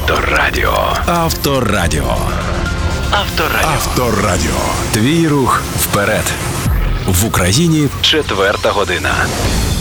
Авторадіо. Авторадіо. Авторадіо. Твій рух вперед. В Україні 4 година.